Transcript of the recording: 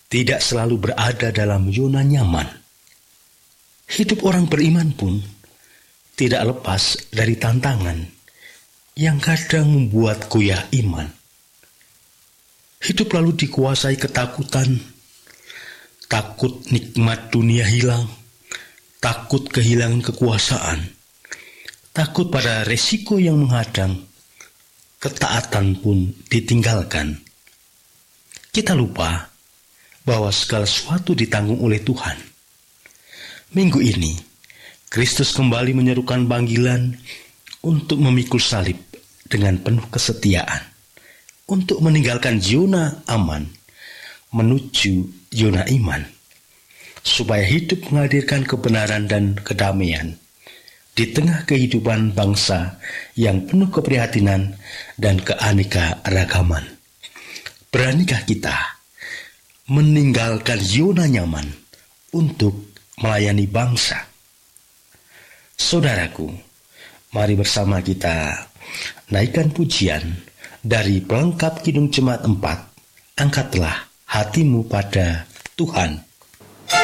tidak selalu berada dalam zona nyaman. Hidup orang beriman pun tidak lepas dari tantangan yang kadang membuat goyah iman. Hidup lalu dikuasai ketakutan, takut nikmat dunia hilang, takut kehilangan kekuasaan, takut pada resiko yang menghadang, ketaatan pun ditinggalkan. Kita lupa bahwa segala sesuatu ditanggung oleh Tuhan. Minggu ini, Kristus kembali menyerukan panggilan untuk memikul salib dengan penuh kesetiaan, untuk meninggalkan zona aman, menuju zona iman, supaya hidup menghadirkan kebenaran dan kedamaian di tengah kehidupan bangsa yang penuh keprihatinan dan keanekaragaman. Beranikah kita meninggalkan zona nyaman untuk melayani bangsa? Saudaraku, mari bersama kita naikkan pujian dari pelengkap Kidung Jemaat 4, Angkatlah hatimu pada Tuhan.